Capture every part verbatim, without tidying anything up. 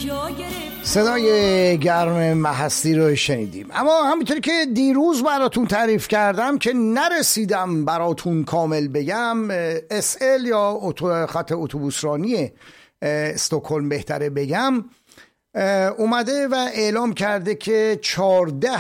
صدای گرم محستی رو شنیدیم. اما همینطوری که دیروز براتون تعریف کردم که نرسیدم براتون کامل بگم، اس ال یا خط اتوبوسرانی استکهلم بهتره بگم، اومده و اعلام کرده که چهارده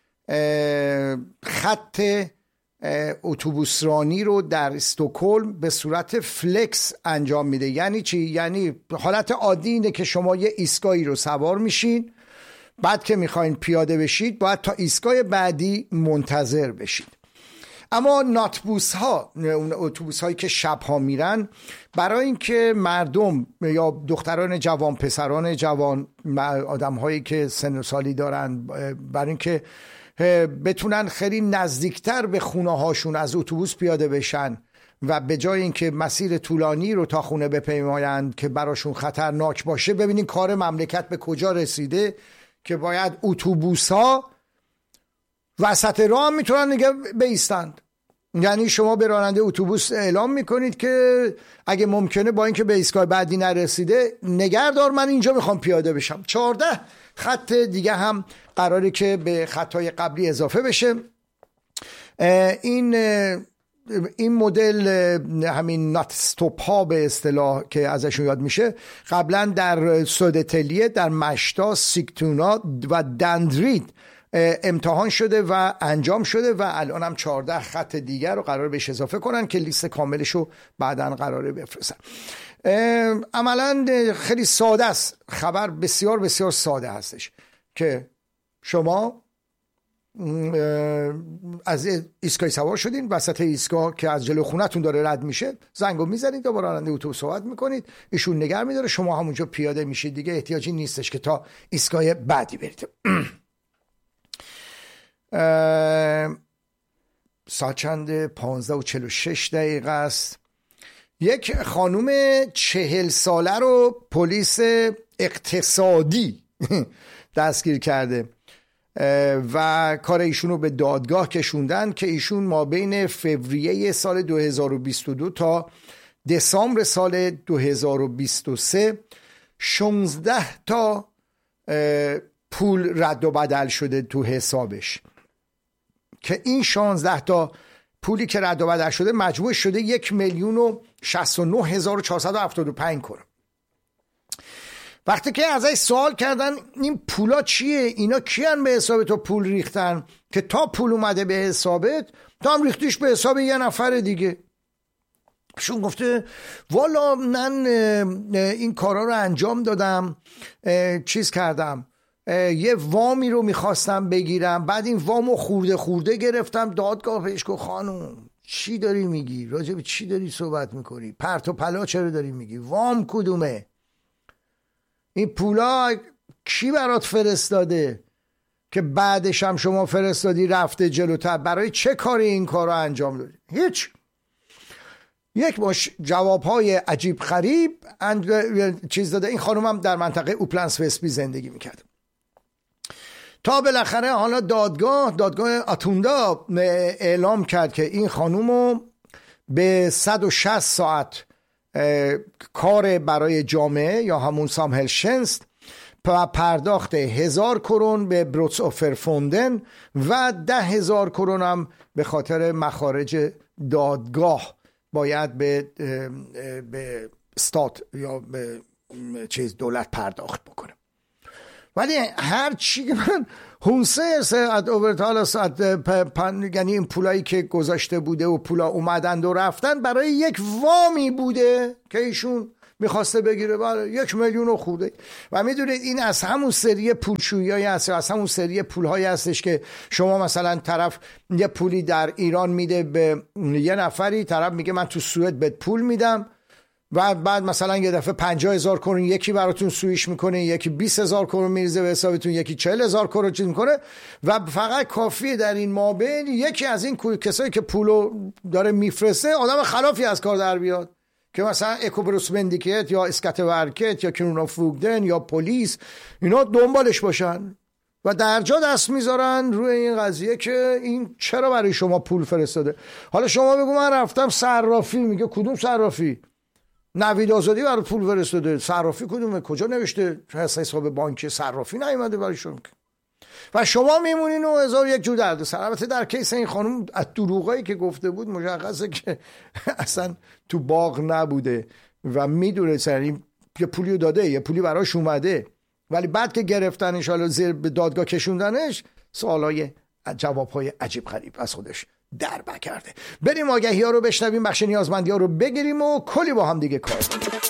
خط اتوبوسرانی رو در استکهلم به صورت فلکس انجام میده. یعنی چی؟ یعنی حالت عادی اینه که شما یه ایستگاهی رو سوار میشین، بعد که میخواین پیاده بشید باید تا ایستگاه بعدی منتظر بشید. اما ناتبوس ها، اون اتوبوس هایی که شب ها میرن، برای اینکه مردم یا دختران جوان، پسران جوان، آدم هایی که سن و سالی دارن، برای اینکه بتونن خیلی نزدیکتر به خونه هاشون از اتوبوس پیاده بشن و به جای اینکه مسیر طولانی رو تا خونه بپیمایند که براشون خطرناک باشه، ببینین کار مملکت به کجا رسیده که باید اتوبوس ها وسط راه هم میتونن نگه بایستند. یعنی شما به راننده اتوبوس اعلام میکنید که اگه ممکنه با اینکه به ایستگاه بعدی نرسیده نگهدار، من اینجا میخوام پیاده بشم. چهارده خط دیگه هم قراره که به خطهای قبلی اضافه بشه. این این مدل همین نات استاپ ها به اصطلاح که ازشون یاد میشه، قبلا در سودتلیه، در مشتا، سیگتونا و دندرید امتحان شده و انجام شده و الان هم چهارده خط دیگر رو قرار بهش اضافه کنن که لیست کاملش رو بعداً قراره بفرستن. عملاً خیلی ساده است، خبر بسیار بسیار ساده هستش که شما از ایستگاه سوار شدین، وسط ایستگاه که از جلو خونتون داره رد میشه زنگو میزنید و با راننده اتوبوس صحبت میکنید، ایشون نگه میداره، شما همونجا پیاده میشید دیگه. احتیاجی نیستش که تا ایستگاه بعدی برید. ساعت چند؟ پانزده و چهل و شش دقیقه است. یک خانوم چهل ساله رو پلیس اقتصادی دستگیر کرده و کار ایشون رو به دادگاه کشوندن که ایشون ما بین فوریه سال دو هزار و بیست و دو تا دسامبر سال دو هزار و بیست و سه شانزده تا پول رد و بدل شده تو حسابش، که این شانزده تا پولی که رد و بدل شده مجموع شده یک میلیون و شصت و نه هزار و چهارصد و هفتاد و پنج کرون. وقتی که ازش سوال کردن این پولا چیه، اینا کیان به حساب تو پول ریختن که تا پول اومده به حسابت تا هم ریختیش به حساب یه نفر دیگه؟ شون گفته والا من این کارا رو انجام دادم، چیز کردم، یه وامی رو میخواستم بگیرم، بعد این وامو خورده خورده گرفتم. دادگاه بهش گفت خانم چی داری میگی؟ راجع به چی داری صحبت میکنی؟ پرت و پلا چرا داری میگی؟ وام کدومه؟ این پولا کی برات فرستاده که بعدش هم شما فرستادی رفته جلوتر؟ برای چه کاری این کار رو انجام دادی؟ هیچ. یک باش جوابهای عجیب غریب چیز داده. این خانم هم در منطقه اوپلنس وستبی زندگی میکرد تا بالاخره حالا دادگاه دادگاه آتوندا اعلام کرد که این خانم رو به صد و شصت ساعت کار برای جامعه یا همون سامهلشنست و پرداخت هزار کرون به بروتس اوفر فوندن و ده هزار کرون هم به خاطر مخارج دادگاه باید به به استات یا به چیز دولت پرداخت بکنه. ولی هر چی که من هونسه ساعت اوورتال ساعت یعنی این پولایی که گذاشته بوده و پولا اومدند و رفتن برای یک وامی بوده که ایشون میخواسته بگیره، برای یک میلیون و خورده. و میدونید این از همون سری پولشویی هایی هست، از همون سری پول هایی هستش که شما مثلا طرف یه پولی در ایران میده به یه نفری، طرف میگه من تو سوئد بهت پول میدم و بعد مثلا یه دفعه پنجاه هزار کرون یکی براتون سویش میکنه، یکی بیست هزار کرون میریزه به حسابتون، یکی چهل هزار کرون چیز میکنه و فقط کافیه در این مابین یکی از این کسایی که پولو داره میفرسته آدم خلافی از کار در بیاد که مثلا اکوبروس مندیکت یا اسکاتورکت یا کرونو فوگدن یا پلیس اینا دنبالش باشن و درجا دست میذارن روی این قضیه که این چرا برای شما پول فرستاده. حالا شما بگو من رفتم صرافی، میگه کدوم صرافی؟ نوید آزادی برای پول فرستاده، صرافی کدومه؟ کجا نوشته حساب بانکی صرافی نیومده برایشون. و شما میمونین و هزار یک جور درد سر. البته در کیس این خانم از دروغایی که گفته بود مشخصه که اصلا تو باغ نبوده و میدونه سرین یه پولی داده، یه پولی براش اومده، ولی بعد که گرفتنش حالا زیر به دادگاه کشوندنش سوالای جوابهای عجیب غریب از خودش در بکرده. بریم آگهی ها رو بشنویم، بخش نیازمندی ها رو بگیریم و کلی با هم دیگه کار کنیم.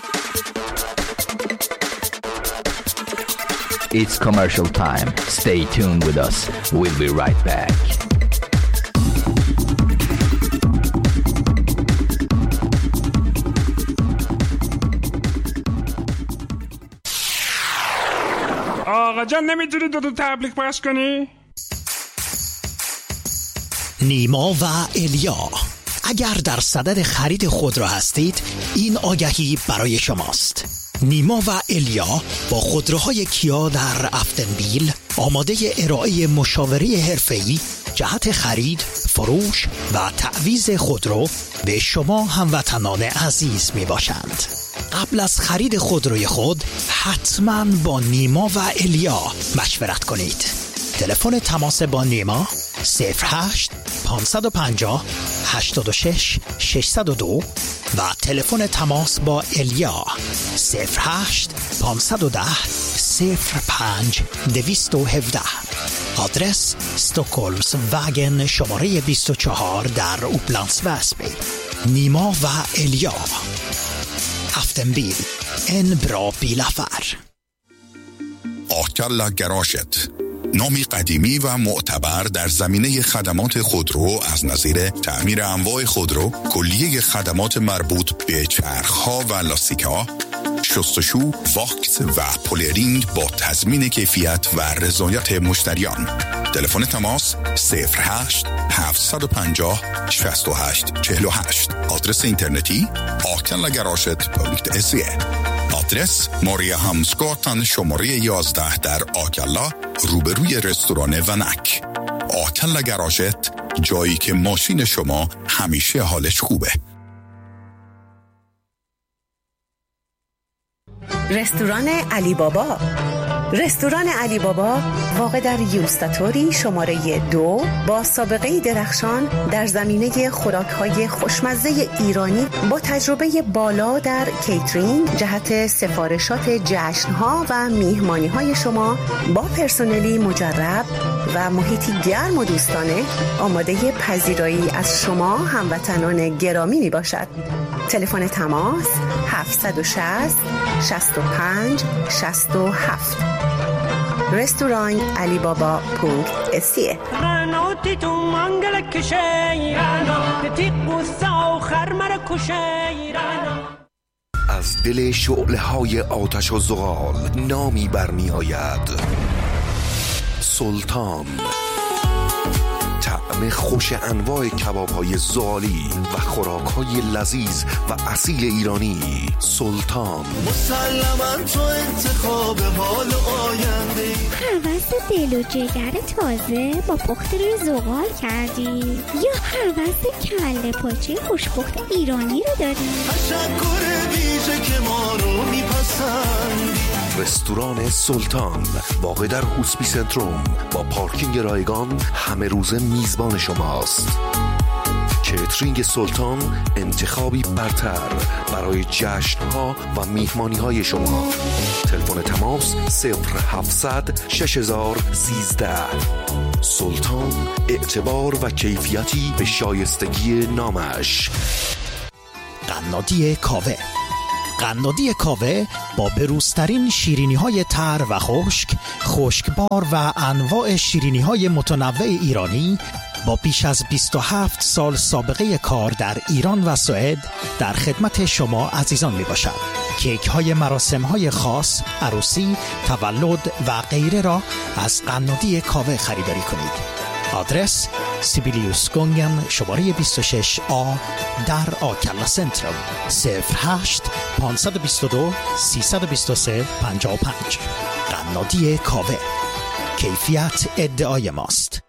It's commercial time. Stay tuned with us. We'll be right back. آقا جان نمیتونی دو دو تبلیغ پخش کنی؟ نیما و الیا، اگر در صدد خرید خودرو هستید این آگهی برای شماست. نیما و الیا با خودروهای کیا در افتنبیل آماده ارائه مشاوره حرفه‌ای جهت خرید، فروش و تعویض خودرو به شما هموطنان عزیز می باشند. قبل از خرید خودروی خود حتما با نیما و الیا مشورت کنید. تلفن تماس با نیما صفر هشت پانصد و پنجاه هشتاد و شش ششصد و دو و تلفن تماس با الیا صفر هشت پانصد و ده صفر پنج دویست و هفده. آدرس استوکولمز واگن شماره بیست و چهار در اوپلندس وسبی. نیما و الیا، افتنبیل، en bra bilaffär. آکلا گراشت، نامی قدیمی و معتبر در زمینه خدمات خودرو از نظیر تعمیر انواع خودرو، کلیه خدمات مربوط به چرخ‌ها و لاستیک‌ها، شستشو، واکس و پولرینگ با تضمین کیفیت و رضایت مشتریان. تلفن تماس صفر هشت هفتصد و پنجاه شصت و هشت چهل و هشت. آدرس اینترنتی آکلا گراشت پونکت سی. آدرس ماریا همسگاتن شماره یازده در آکلا روبروی رستوران ونک. آکلا گراشت، جایی که ماشین شما همیشه حالش خوبه. رستوران علی بابا. رستوران علی بابا واقع در یوستاتوری شماره دو با سابقه درخشان در زمینه خوراک‌های خوشمزه ایرانی با تجربه بالا در کیترینگ جهت سفارشات جشن‌ها و میهمانی‌های شما با پرسنلی مجرب و محیطی گرم و دوستانه آماده پذیرایی از شما هموطنان گرامی می باشد. تلفن تماس هفتصد و شصت شصت و پنج شصت و هفت. رستوران علی بابا پونکت اسیه. از دل شعله های آتش و زغال نامی برمی آید، سلطان. طعم خوش انواع کباب های زغالی و خوراک های لذیذ و اصیل ایرانی. سلطان مسلماً تو انتخاب حال آینده. هوس دل و جگر تازه با پخت روی زغال کردی یا هوس کله پاچه خوشپخت ایرانی رو داری؟ تشکر ویژه که ما رو میپسندی. رستوران سلطان واقع در هوسپی سنتروم با پارکینگ رایگان همه روزه میزبان شماست. کیترینگ سلطان انتخابی برتر برای جشن‌ها و میهمانی‌های شما. تلفن تماس صفر هفتصد شش هزار سیزده. سلطان، اعتبار و کیفیتی به شایستگی نامش. قنادی کاوه. قنادی کاوه با بروزترین شیرینی‌های تر و خشک، خشکبار و انواع شیرینی‌های متنوع ایرانی با بیش از بیست و هفت سال سابقه کار در ایران و سوئد در خدمت شما عزیزان می باشد. کیک های مراسم های خاص، عروسی، تولد و غیره را از قنادی کاوه خریداری کنید. آدرس سیبیلیوس گونگن شماره بیست و شش آ در آکلا سنترال صفر هشت پانصد و بیست و دو سیصد و بیست و سه پنجاه و پنج. قنادی کاوه، کیفیت ادعای ماست.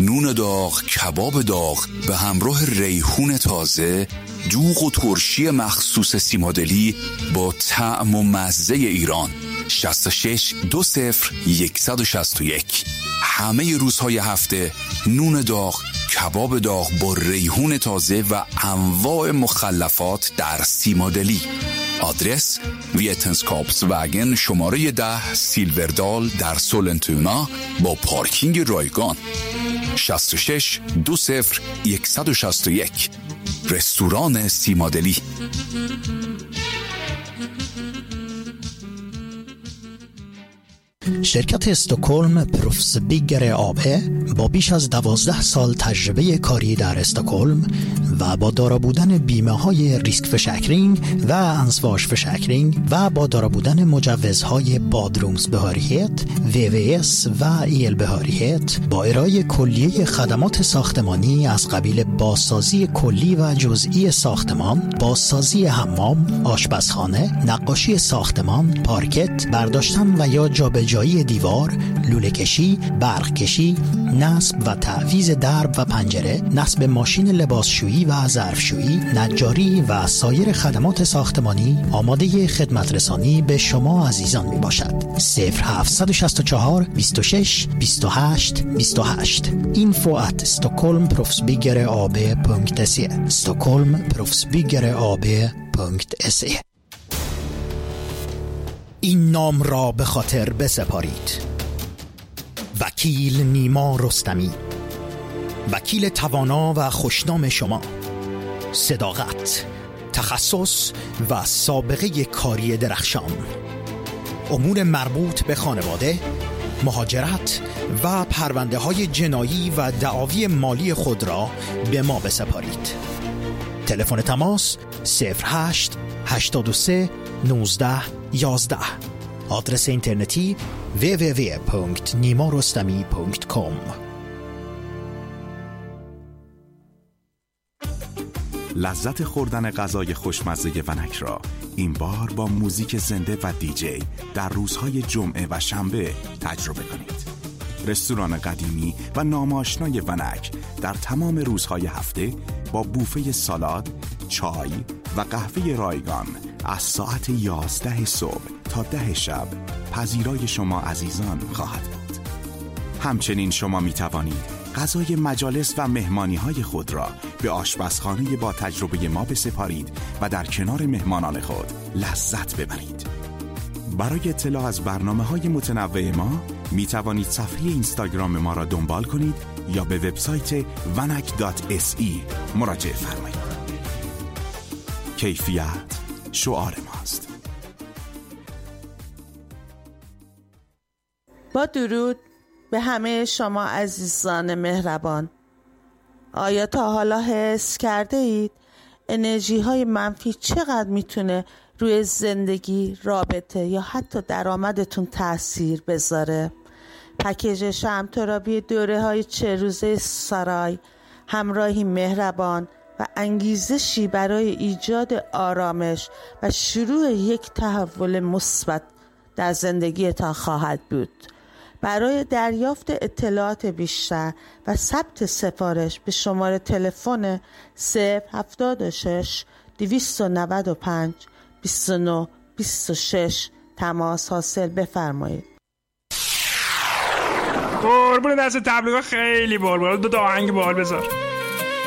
نون داغ، کباب داغ به همراه ریحون تازه، دوغ و ترشی مخصوص سیمادلی با طعم و مزه ایران. شصت و شش دو صفر صد و شصت و یک. همه روزهای هفته نون داغ، کباب داغ با ریحون تازه و انواع مخلفات در سیمادلی. آدرس ویتنسکاپس وگن شماره ده سیلوردال در سولنتونا با پارکینگ رایگان. شصت و شش دو صفر صد و شصت و یک. رستوران سیمادلی. شرکت استکهلم پروفس بیگر آبه با بیش از دوازده سال تجربه کاری در استکهلم و با دارا بودن بیمه های ریسک فشکرینگ و انسواش فشکرینگ و با دارا بودن مجوزهای بادرومز بهاریت، وی وی اس و ایل بهاریت، با ارائه کلیه خدمات ساختمانی از قبیل بازسازی کلی و جزئی ساختمان، بازسازی حمام، آشپزخانه، نقاشی ساختمان، پارکت، برداشتن و یا جابجایی دیوار، لوله کشی، برق کشی، نصب و تعویض درب و پنجره، نصب ماشین لباسشویی و ظرفشویی، نجاری و سایر خدمات ساختمانی آماده خدمت رسانی به شما عزیزان می باشد. صفر هفت شش چهار بیست و شش بیست و هشت بیست و هشت. info at stockholmproffsbyggeraab.se stockholmproffsbyggeraab.se. این نام را به خاطر بسپارید: وکیل نیما رستمی، وکیل توانا و خوشنام شما. صداقت، تخصص و سابقه کاری درخشان. امور مربوط به خانواده، مهاجرت و پرونده های جنایی و دعاوی مالی خود را به ما بسپارید. تلفن تماس صفر هشت هشتاد و سه نوزده یازده. آدرس اینترنتی دبلیو دبلیو دبلیو دات نیما رستمی دات کام. لذت خوردن غذای خوشمزه ونک را این بار با موزیک زنده و دیجی در روزهای جمعه و شنبه تجربه کنید. رستوران قدیمی و ناماشنای ونک در تمام روزهای هفته با بوفه سالاد، چای و قهوه رایگان از ساعت یازده صبح تا ده شب پذیرای شما عزیزان خواهد بود. همچنین شما می توانید غذای مجالس و مهمانی های خود را به آشپزخانه با تجربه ما بسپارید و در کنار مهمانان خود لذت ببرید. برای اطلاع از برنامه های متنوع ما می توانید صفحه اینستاگرام ما را دنبال کنید یا به وبسایت vanak دات اس ای مراجعه فرمایید. کیفیت شعار ماست. با درود به همه شما عزیزان مهربان. آیا تا حالا حس کرده اید انرژی های منفی چقدر میتونه روی زندگی، رابطه یا حتی درآمدتون تأثیر بذاره؟ پکیج شمترابی دوره های چه روزه سارای همراهی مهربان و انگیزشی برای ایجاد آرامش و شروع یک تحول مثبت در زندگیتان خواهد بود. برای دریافت اطلاعات بیشتر و ثبت سفارش به شماره تلفن صفر هفتاد و شش دویست و نود و پنج بیست و نه بیست و شش تماس حاصل بفرمایید. قربون دست تبلیغ خیلی بال بال دو آهنگ بال بذار.